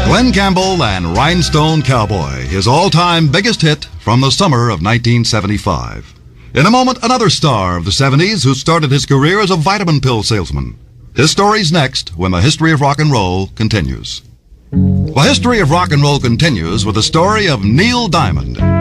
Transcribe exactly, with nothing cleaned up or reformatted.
Glen Campbell and Rhinestone Cowboy, his all-time biggest hit from the summer of nineteen seventy-five. In a moment, another star of the seventies who started his career as a vitamin pill salesman. His story's next when the history of rock and roll continues. The history of rock and roll continues with the story of Neil Diamond.